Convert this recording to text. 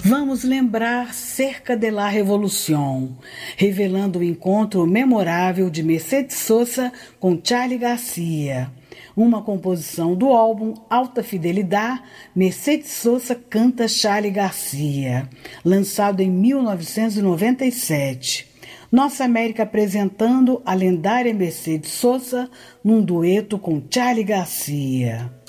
Vamos lembrar cerca de la Revolução, revelando o encontro memorável de Mercedes Sosa com Charly Garcia. Uma composição do álbum Alta Fidelidade, Mercedes Sosa canta Charly Garcia, lançado em 1997. Nossa América apresentando a lendária Mercedes Sosa num dueto com Charly Garcia.